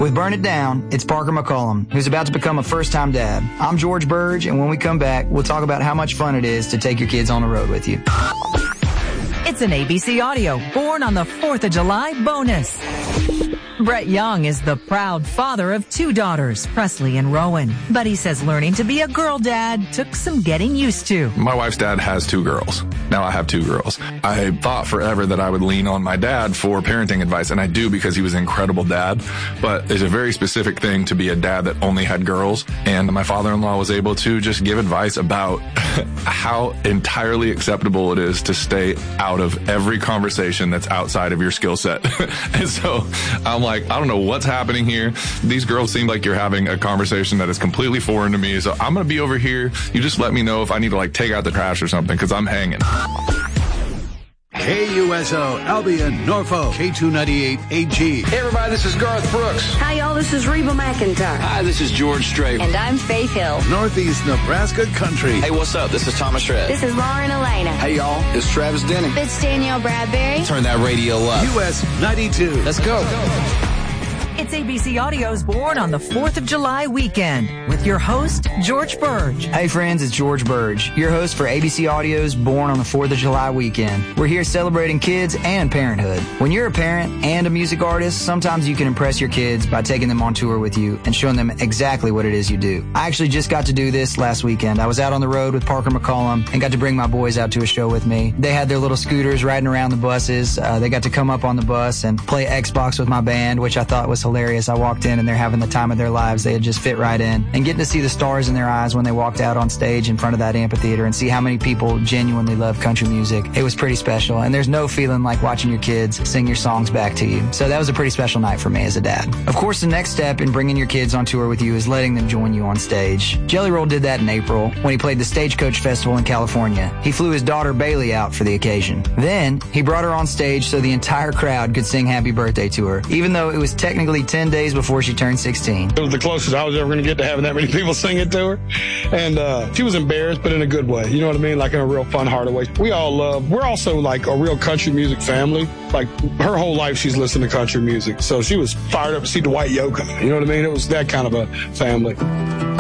With Burn It Down, it's Parker McCollum, who's about to become a first-time dad. I'm George Burge, and when we come back, we'll talk about how much fun it is to take your kids on the road with you. It's an ABC Audio Born on the 4th of July bonus. Brett Young is the proud father of 2 daughters, Presley and Rowan. But he says learning to be a girl dad took some getting used to. My wife's dad has 2 girls. Now I have 2 girls. I thought forever that I would lean on my dad for parenting advice, and I do because he was an incredible dad. But it's a very specific thing to be a dad that only had girls. And my father-in-law was able to just give advice about how entirely acceptable it is to stay out of every conversation that's outside of your skill set. And so I'm like, I don't know what's happening here. These girls seem like you're having a conversation that is completely foreign to me. So I'm going to be over here. You just let me know if I need to like take out the trash or something because I'm hanging. KUSO, Albion, Norfolk, K298AG. Hey everybody, this is Garth Brooks. Hi y'all, this is Reba McEntire. Hi, this is George Strait. And I'm Faith Hill. Northeast Nebraska Country. Hey, what's up? This is Thomas Rhett. This is Lauren Elena. Hey y'all, it's Travis Denning. It's Danielle Bradbury. Turn that radio up. US 92. Let's go. It's ABC Audio's Born on the 4th of July weekend with your host, George Burge. Hey friends, it's George Burge, your host for ABC Audio's Born on the 4th of July weekend. We're here celebrating kids and parenthood. When you're a parent and a music artist, sometimes you can impress your kids by taking them on tour with you and showing them exactly what it is you do. I actually just got to do this last weekend. I was out on the road with Parker McCollum and got to bring my boys out to a show with me. They had their little scooters riding around the buses. They got to come up on the bus and play Xbox with my band, which I thought was hilarious. I walked in and they're having the time of their lives. They had just fit right in. And getting to see the stars in their eyes when they walked out on stage in front of that amphitheater and see how many people genuinely love country music, it was pretty special. And there's no feeling like watching your kids sing your songs back to you. So that was a pretty special night for me as a dad. Of course, the next step in bringing your kids on tour with you is letting them join you on stage. Jelly Roll did that in April when he played the Stagecoach Festival in California. He flew his daughter Bailey out for the occasion. Then he brought her on stage so the entire crowd could sing happy birthday to her, even though it was technically 10 days before she turned 16. It was the closest I was ever going to get to having that many people sing it to her. And she was embarrassed, but in a good way. You know what I mean? Like in a real fun-hearted way. We're also like a real country music family. Like her whole life she's listened to country music. So she was fired up to see Dwight Yoakam. You know what I mean? It was that kind of a family.